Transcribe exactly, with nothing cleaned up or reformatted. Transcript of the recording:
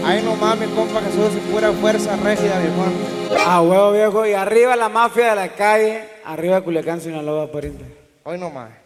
Ay, no mames, compa, que eso es pura fuerza rígida, viejo. Ah, huevo, viejo. Y arriba la mafia de la calle, arriba Culiacán, Sinaloa, pariente. Hoy no más.